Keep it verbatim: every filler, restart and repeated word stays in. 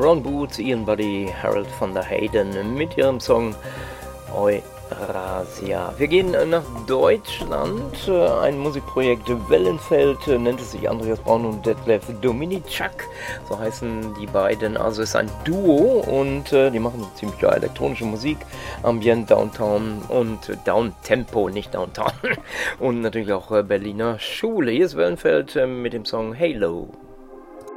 Ron Boots, Ian Buddy, Harold van der Heyden mit ihrem Song Eurasia. Wir gehen nach Deutschland. Ein Musikprojekt Wellenfeld nennt es sich, Andreas Braun und Detlef Dominicak. So heißen die beiden. Also es ist ein Duo und die machen ziemlich geil elektronische Musik. Ambient, Downtown und Downtempo, nicht Downtown. Und natürlich auch Berliner Schule. Hier ist Wellenfeld mit dem Song Halo.